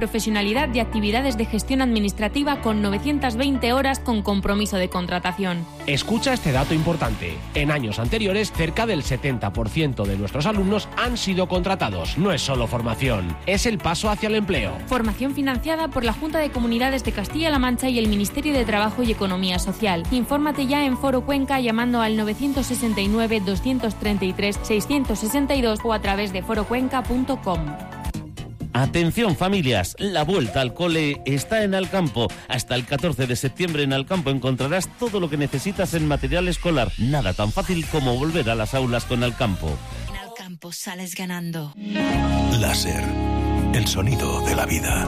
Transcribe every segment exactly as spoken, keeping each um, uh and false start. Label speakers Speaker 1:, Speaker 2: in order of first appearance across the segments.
Speaker 1: profesionalidad de actividades de gestión administrativa con novecientas veinte horas con compromiso de contratación.
Speaker 2: Escucha este dato importante. En años anteriores, cerca del setenta por ciento de nuestros alumnos han sido contratados. No es solo formación, es el paso hacia el empleo.
Speaker 1: Formación financiada por la Junta de Comunidades de Castilla-La Mancha y el Ministerio de Trabajo y Economía Social. Infórmate ya en Foro Cuenca llamando al novecientos sesenta y nueve, doscientos treinta y tres, seiscientos sesenta y dos o a través de foro cuenca punto com.
Speaker 3: Atención familias, la vuelta al cole está en Alcampo. Hasta el catorce de septiembre en Alcampo encontrarás todo lo que necesitas en material escolar. Nada tan fácil como volver a las aulas con Alcampo.
Speaker 4: En Alcampo sales ganando.
Speaker 5: Láser, el sonido de la vida.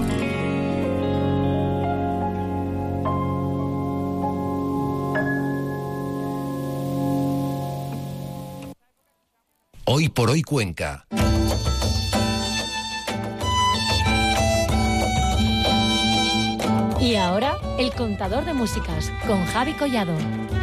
Speaker 5: Hoy por hoy Cuenca.
Speaker 6: Y ahora, el contador de músicas, con Javi Collado.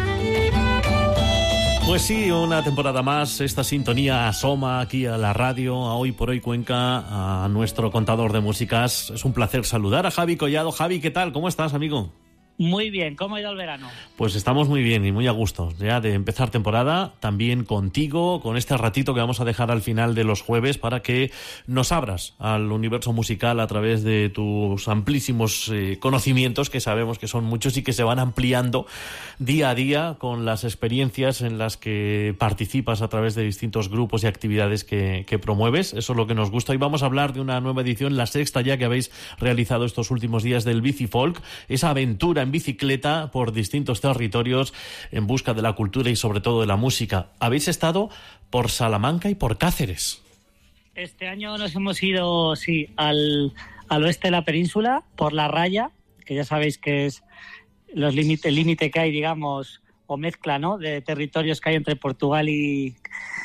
Speaker 7: Pues sí, una temporada más, esta sintonía asoma aquí a la radio, a Hoy por Hoy Cuenca, a nuestro contador de músicas. Es un placer saludar a Javi Collado. Javi, ¿qué tal? ¿Cómo estás, amigo?
Speaker 8: Muy bien, ¿cómo ha ido el verano?
Speaker 7: Pues estamos muy bien y muy a gusto ya de empezar temporada, también contigo, con este ratito que vamos a dejar al final de los jueves para que nos abras al universo musical a través de tus amplísimos eh, conocimientos, que sabemos que son muchos y que se van ampliando día a día con las experiencias en las que participas a través de distintos grupos y actividades que, que promueves. Eso es lo que nos gusta. Y vamos a hablar de una nueva edición, la sexta ya que habéis realizado estos últimos días del Bicifolk, esa aventura en bicicleta por distintos territorios en busca de la cultura y sobre todo de la música. Habéis estado por Salamanca y por Cáceres.
Speaker 8: Este año nos hemos ido, sí, al, al oeste de la península, por La Raya, que ya sabéis que es los límite, el límite que hay, digamos, o mezcla, ¿no?, de territorios que hay entre Portugal y,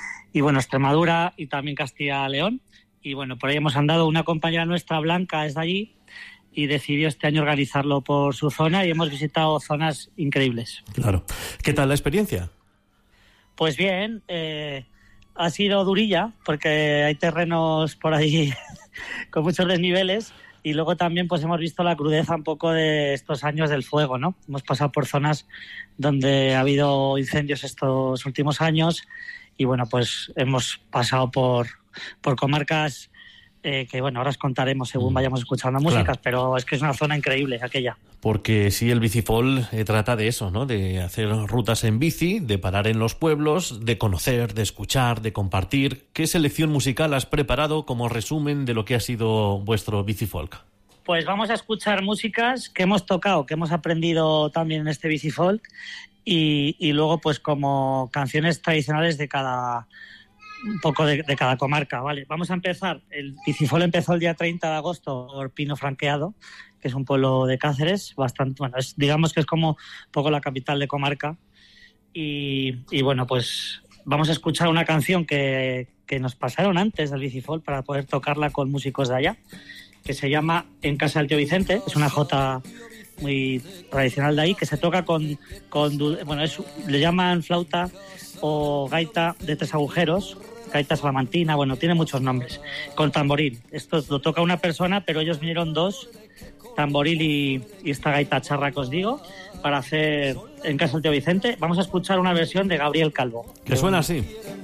Speaker 8: y bueno, Extremadura y también Castilla-León. Y bueno, por ahí hemos andado. Una compañera nuestra, Blanca, es de allí, y decidió este año organizarlo por su zona y hemos visitado zonas increíbles.
Speaker 7: Claro. ¿Qué tal la experiencia?
Speaker 8: Pues bien, eh, ha sido durilla porque hay terrenos por ahí con muchos desniveles y luego también pues hemos visto la crudeza un poco de estos años del fuego, ¿no? Hemos pasado por zonas donde ha habido incendios estos últimos años y bueno, pues hemos pasado por, por comarcas Eh, que bueno, ahora os contaremos según vayamos escuchando músicas, claro. Pero es que es una zona increíble aquella.
Speaker 7: Porque sí, el Bicifol eh, trata de eso, ¿no? De hacer rutas en bici, de parar en los pueblos, de conocer, de escuchar, de compartir. ¿Qué selección musical has preparado como resumen de lo que ha sido vuestro Bicifolk?
Speaker 8: Pues vamos a escuchar músicas que hemos tocado, que hemos aprendido también en este Bicifolk y, y luego pues como canciones tradicionales de cada... un poco de, de cada comarca, ¿vale? Vamos a empezar. El Bicifol empezó el día treinta de agosto por Pino Franqueado, que es un pueblo de Cáceres, bastante, bueno, es, digamos que es como un poco la capital de comarca. Y, y bueno, pues vamos a escuchar una canción que, que nos pasaron antes del Bicifol para poder tocarla con músicos de allá, que se llama En Casa del Tío Vicente. Es una jota muy tradicional de ahí, que se toca con, con bueno, es, le llaman flauta o gaita de tres agujeros, gaita salamantina, bueno, tiene muchos nombres, con tamboril. Esto lo toca una persona, pero ellos vinieron dos, tamboril y, y esta gaita charra que os digo, para hacer En Casa del Tío Vicente. Vamos a escuchar una versión de Gabriel Calvo.
Speaker 7: Que suena así.